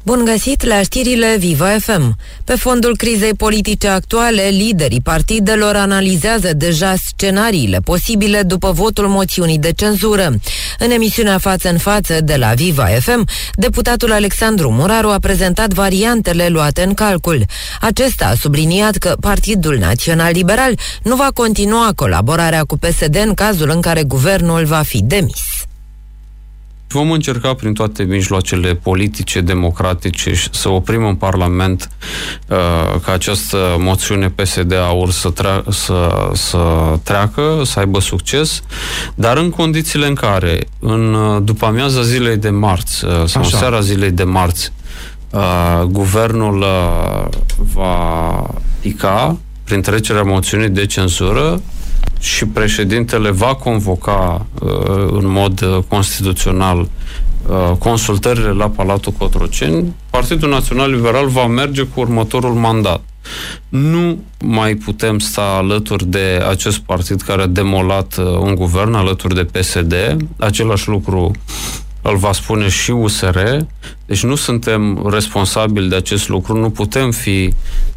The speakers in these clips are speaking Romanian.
Bun găsit la știrile Viva FM. Pe fondul crizei politice actuale, liderii partidelor analizează deja scenariile posibile după votul moțiunii de cenzură. În emisiunea Față în Față de la Viva FM, deputatul Alexandru Muraru a prezentat variantele luate în calcul. Acesta a subliniat că Partidul Național Liberal nu va continua colaborarea cu PSD în cazul în care guvernul va fi demis. Vom încerca prin toate mijloacele politice, democratice să oprim în Parlament ca această moțiune PSD-AUR să treacă, să aibă succes, dar în condițiile în care în după amiaza zilei de marți sau în seara zilei de marți guvernul va pica prin trecerea moțiunii de cenzură și președintele va convoca în mod constituțional consultările la Palatul Cotroceni, Partidul Național Liberal va merge cu următorul mandat. Nu mai putem sta alături de acest partid care a demolat un guvern, alături de PSD. Același lucru îl va spune și USR. Deci nu suntem responsabili de acest lucru, nu putem fi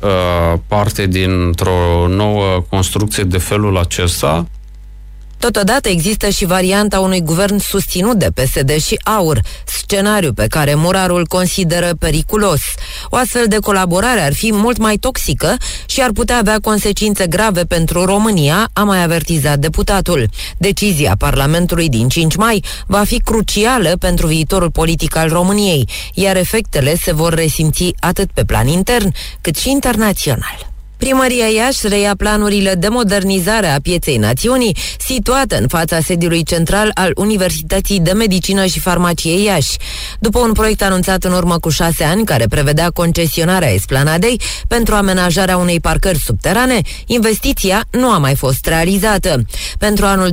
parte dintr-o nouă construcție de felul acesta. Totodată există și varianta unui guvern susținut de PSD și AUR, scenariu pe care Muraru îl consideră periculos. O astfel de colaborare ar fi mult mai toxică și ar putea avea consecințe grave pentru România, a mai avertizat deputatul. Decizia Parlamentului din 5 mai va fi crucială pentru viitorul politic al României, iar efectele se vor resimți atât pe plan intern cât și internațional. Primăria Iași reia planurile de modernizare a Pieței Națiunii, situată în fața sediului central al Universității de Medicină și Farmacie Iași. După un proiect anunțat în urmă cu 6 ani, care prevedea concesionarea esplanadei pentru amenajarea unei parcări subterane, investiția nu a mai fost realizată. Pentru anul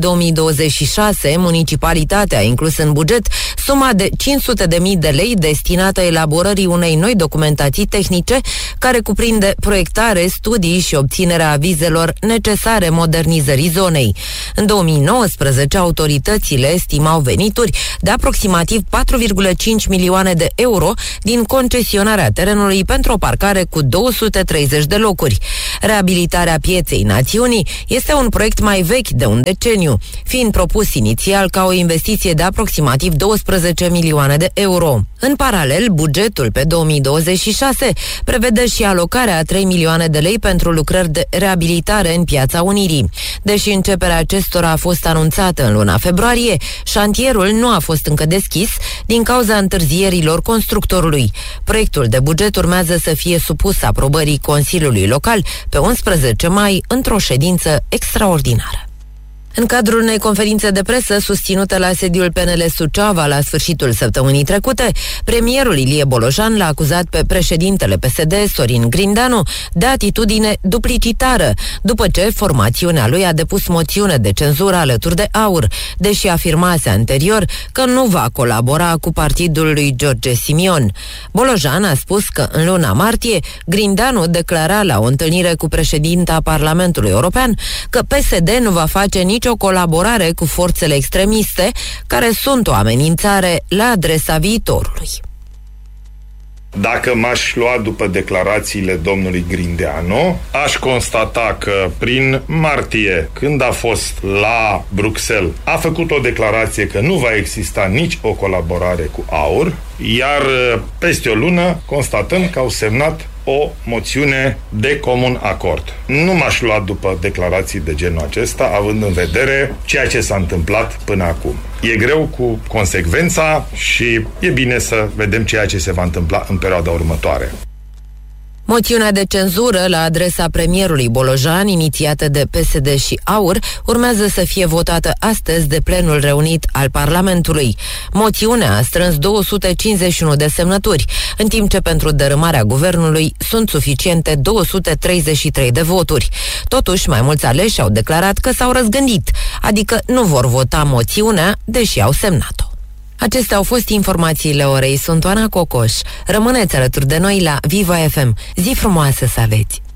2026, municipalitatea a inclus în buget suma de 500.000 de lei destinată elaborării unei noi documentații tehnice, care cuprinde proiectare, studii și obținerea avizelor necesare modernizării zonei. În 2019, autoritățile estimau venituri de aproximativ 4,5 milioane de euro din concesionarea terenului pentru o parcare cu 230 de locuri. Reabilitarea Pieței Națiunii este un proiect mai vechi de un deceniu, fiind propus inițial ca o investiție de aproximativ 12 milioane de euro. În paralel, bugetul pe 2026 prevede și alocarea a 3 milioane de lei pentru lucrări de reabilitare în Piața Unirii. Deși începerea acestora a fost anunțată în luna februarie, șantierul nu a fost încă deschis din cauza întârzierilor constructorului. Proiectul de buget urmează să fie supus aprobării Consiliului Local pe 11 mai într-o ședință extraordinară. În cadrul unei conferințe de presă susținută la sediul PNL Suceava la sfârșitul săptămânii trecute, premierul Ilie Bolojan l-a acuzat pe președintele PSD, Sorin Grindeanu, de atitudine duplicitară, după ce formațiunea lui a depus moțiune de cenzură alături de AUR, deși afirmase anterior că nu va colabora cu partidul lui George Simion. Bolojan a spus că în luna martie, Grindeanu declara la o întâlnire cu președinta Parlamentului European că PSD nu va face nicio colaborare cu forțele extremiste, care sunt o amenințare la adresa viitorului. Dacă m-aș lua după declarațiile domnului Grindeanu, aș constata că prin martie, când a fost la Bruxelles, a făcut o declarație că nu va exista nici o colaborare cu AUR, iar peste o lună constatăm că au semnat o moțiune de comun acord. Nu m-aș lua după declarații de genul acesta, având în vedere ceea ce s-a întâmplat până acum. E greu cu consecvența și e bine să vedem ceea ce se va întâmpla în perioada următoare. Moțiunea de cenzură la adresa premierului Bolojan, inițiată de PSD și AUR, urmează să fie votată astăzi de plenul reunit al Parlamentului. Moțiunea a strâns 251 de semnături, în timp ce pentru dărâmarea guvernului sunt suficiente 233 de voturi. Totuși, mai mulți aleși au declarat că s-au răzgândit, adică nu vor vota moțiunea, deși au semnat-o. Acestea au fost informațiile orei. Sunt Oana Cocoș. Rămâneți alături de noi la Viva FM. Zi frumoasă să aveți!